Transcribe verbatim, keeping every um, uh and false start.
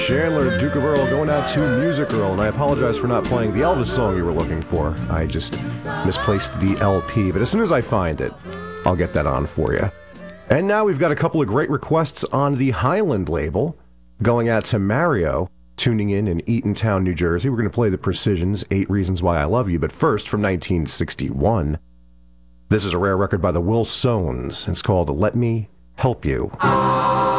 Chandler, Duke of Earl, going out to Music Earl, and I apologize for not playing the Elvis song you were looking for. I just misplaced the L P, but as soon as I find it, I'll get that on for you. And now we've got a couple of great requests on the Highland label, going out to Mario, tuning in in Eatontown, New Jersey. We're going to play the Precisions, Eight Reasons Why I Love You, but first, from nineteen sixty-one, this is a rare record by the Wilsons. It's called Let Me Help You.